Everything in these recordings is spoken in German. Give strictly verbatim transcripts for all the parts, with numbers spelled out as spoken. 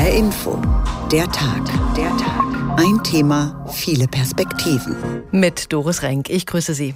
H R Info, der Tag. Der Tag. Ein Thema, viele Perspektiven. Mit Doris Renk, ich grüße Sie.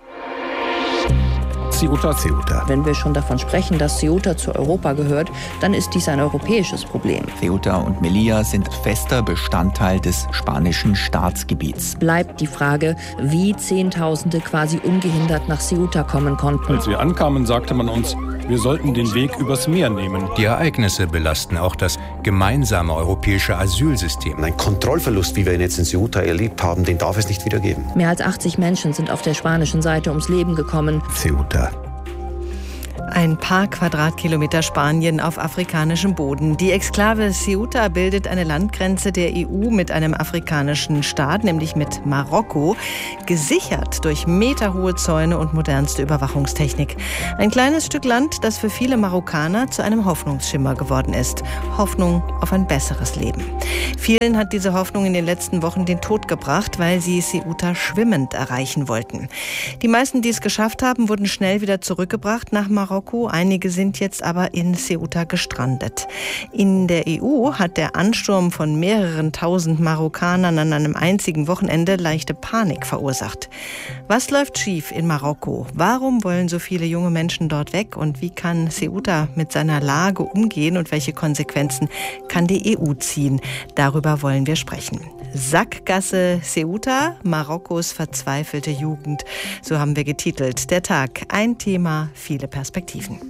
Ceuta, Ceuta. Wenn wir schon davon sprechen, dass Ceuta zu Europa gehört, dann ist dies ein europäisches Problem. Ceuta und Melilla sind fester Bestandteil des spanischen Staatsgebiets. Bleibt die Frage, wie Zehntausende quasi ungehindert nach Ceuta kommen konnten. Als wir ankamen, sagte man uns, wir sollten den Weg übers Meer nehmen. Die Ereignisse belasten auch das gemeinsame europäische Asylsystem. Ein Kontrollverlust, wie wir ihn jetzt in Ceuta erlebt haben, den darf es nicht wieder geben. Mehr als achtzig Menschen sind auf der spanischen Seite ums Leben gekommen. Ceuta. Ein paar Quadratkilometer Spanien auf afrikanischem Boden. Die Exklave Ceuta bildet eine Landgrenze der E U mit einem afrikanischen Staat, nämlich mit Marokko, gesichert durch meterhohe Zäune und modernste Überwachungstechnik. Ein kleines Stück Land, das für viele Marokkaner zu einem Hoffnungsschimmer geworden ist. Hoffnung auf ein besseres Leben. Vielen hat diese Hoffnung in den letzten Wochen den Tod gebracht, weil sie Ceuta schwimmend erreichen wollten. Die meisten, die es geschafft haben, wurden schnell wieder zurückgebracht nach Marokko. Einige sind jetzt aber in Ceuta gestrandet. In der E U hat der Ansturm von mehreren tausend Marokkanern an einem einzigen Wochenende leichte Panik verursacht. Was läuft schief in Marokko? Warum wollen so viele junge Menschen dort weg? Und wie kann Ceuta mit seiner Lage umgehen? Und welche Konsequenzen kann die E U ziehen? Darüber wollen wir sprechen. Sackgasse Ceuta, Marokkos verzweifelte Jugend. So haben wir getitelt. Der Tag, ein Thema, viele Perspektiven.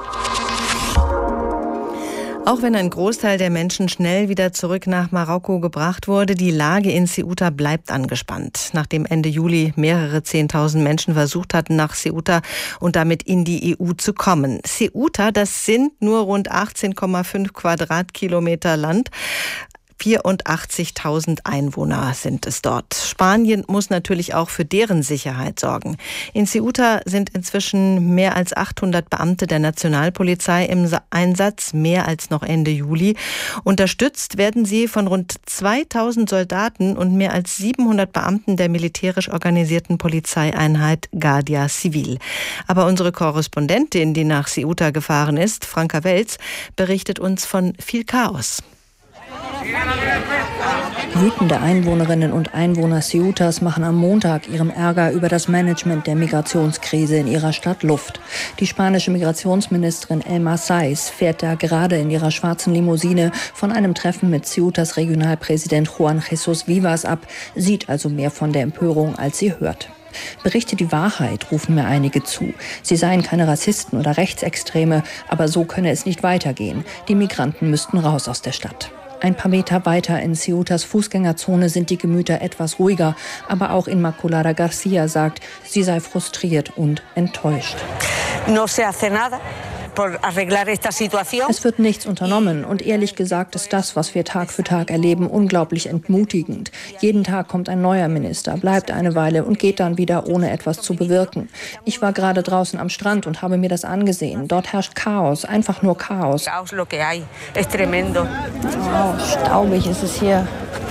Auch wenn ein Großteil der Menschen schnell wieder zurück nach Marokko gebracht wurde, die Lage in Ceuta bleibt angespannt. Nachdem Ende Juli mehrere Zehntausend Menschen versucht hatten, nach Ceuta und damit in die E U zu kommen. Ceuta, das sind nur rund achtzehn Komma fünf Quadratkilometer Land. vierundachtzigtausend Einwohner sind es dort. Spanien muss natürlich auch für deren Sicherheit sorgen. In Ceuta sind inzwischen mehr als achthundert Beamte der Nationalpolizei im Einsatz, mehr als noch Ende Juli. Unterstützt werden sie von rund zweitausend Soldaten und mehr als siebenhundert Beamten der militärisch organisierten Polizeieinheit Guardia Civil. Aber unsere Korrespondentin, die nach Ceuta gefahren ist, Franka Welz, berichtet uns von viel Chaos. Wütende Einwohnerinnen und Einwohner Ceutas machen am Montag ihrem Ärger über das Management der Migrationskrise in ihrer Stadt Luft. Die spanische Migrationsministerin Elma Saiz fährt da gerade in ihrer schwarzen Limousine von einem Treffen mit Ceutas Regionalpräsident Juan Jesús Vivas ab, sieht also mehr von der Empörung, als sie hört. Berichte die Wahrheit, rufen mir einige zu. Sie seien keine Rassisten oder Rechtsextreme, aber so könne es nicht weitergehen. Die Migranten müssten raus aus der Stadt. Ein paar Meter weiter in Ceutas Fußgängerzone sind die Gemüter etwas ruhiger, aber auch Inmaculada Garcia sagt, sie sei frustriert und enttäuscht. No se hace nada. Es wird nichts unternommen und ehrlich gesagt ist das, was wir Tag für Tag erleben, unglaublich entmutigend. Jeden Tag kommt ein neuer Minister, bleibt eine Weile und geht dann wieder, ohne etwas zu bewirken. Ich war gerade draußen am Strand und habe mir das angesehen. Dort herrscht Chaos, einfach nur Chaos. Wow, staubig ist es hier.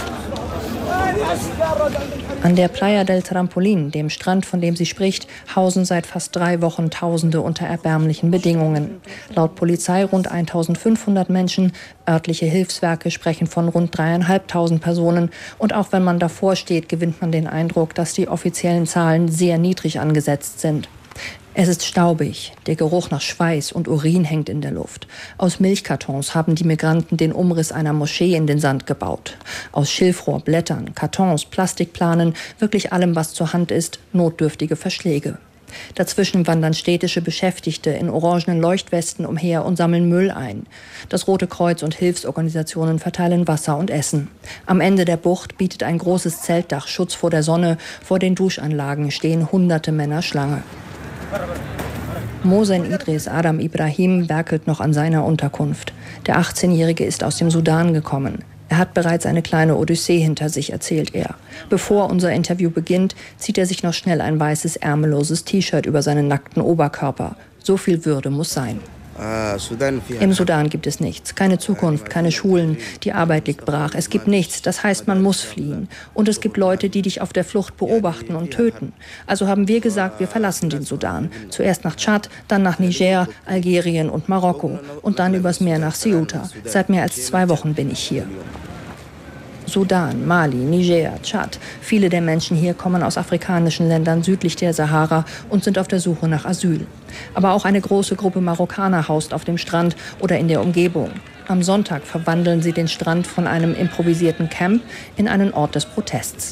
An der Playa del Trampolín, dem Strand, von dem sie spricht, hausen seit fast drei Wochen Tausende unter erbärmlichen Bedingungen. Laut Polizei rund eintausendfünfhundert Menschen, örtliche Hilfswerke sprechen von rund dreieinhalbtausend Personen. Und auch wenn man davor steht, gewinnt man den Eindruck, dass die offiziellen Zahlen sehr niedrig angesetzt sind. Es ist staubig, der Geruch nach Schweiß und Urin hängt in der Luft. Aus Milchkartons haben die Migranten den Umriss einer Moschee in den Sand gebaut. Aus Schilfrohr, Blättern, Kartons, Plastikplanen, wirklich allem, was zur Hand ist, notdürftige Verschläge. Dazwischen wandern städtische Beschäftigte in orangenen Leuchtwesten umher und sammeln Müll ein. Das Rote Kreuz und Hilfsorganisationen verteilen Wasser und Essen. Am Ende der Bucht bietet ein großes Zeltdach Schutz vor der Sonne. Vor den Duschanlagen stehen hunderte Männer Schlange. Mohsen Idris Adam Ibrahim werkelt noch an seiner Unterkunft. Der achtzehnjährige ist aus dem Sudan gekommen. Er hat bereits eine kleine Odyssee hinter sich, erzählt er. Bevor unser Interview beginnt, zieht er sich noch schnell ein weißes, ärmelloses T-Shirt über seinen nackten Oberkörper. So viel Würde muss sein. Im Sudan gibt es nichts, keine Zukunft, keine Schulen, die Arbeit liegt brach. Es gibt nichts, das heißt, man muss fliehen. Und es gibt Leute, die dich auf der Flucht beobachten und töten. Also haben wir gesagt, wir verlassen den Sudan. Zuerst nach Tschad, dann nach Niger, Algerien und Marokko und dann übers Meer nach Ceuta. Seit mehr als zwei Wochen bin ich hier. Sudan, Mali, Niger, Tschad. Viele der Menschen hier kommen aus afrikanischen Ländern südlich der Sahara und sind auf der Suche nach Asyl. Aber auch eine große Gruppe Marokkaner haust auf dem Strand oder in der Umgebung. Am Sonntag verwandeln sie den Strand von einem improvisierten Camp in einen Ort des Protests.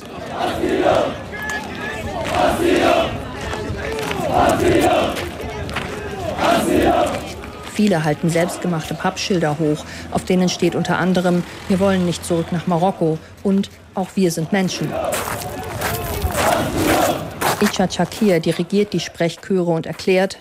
Viele halten selbstgemachte Pappschilder hoch, auf denen steht unter anderem: Wir wollen nicht zurück nach Marokko und auch wir sind Menschen. Icha Chakir dirigiert die Sprechchöre und erklärt: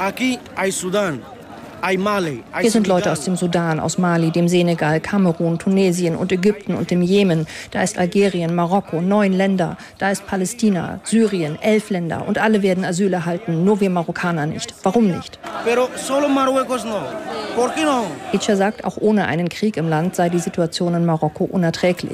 Hier sind Leute aus dem Sudan, aus Mali, dem Senegal, Kamerun, Tunesien und Ägypten und dem Jemen. Da ist Algerien, Marokko, neun Länder. Da ist Palästina, Syrien, elf Länder. Und alle werden Asyl erhalten, nur wir Marokkaner nicht. Warum nicht? Icha sagt, auch ohne einen Krieg im Land sei die Situation in Marokko unerträglich.